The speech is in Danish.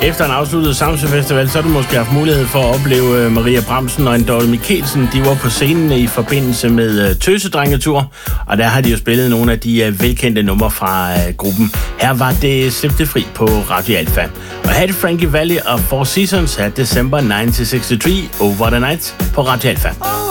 Efter en afsluttet Samsø Festival, så har du måske haft mulighed for at opleve Maria Bramsen og Dorte Mikkelsen. De var på scenen i forbindelse med Tøsedrengetur, og der har de jo spillet nogle af de velkendte numre fra gruppen. Her var det Slip det fri på Radio Alpha. Og her er det Frankie Valli og Four Seasons her December 1963 Over the Night på Radio Alpha.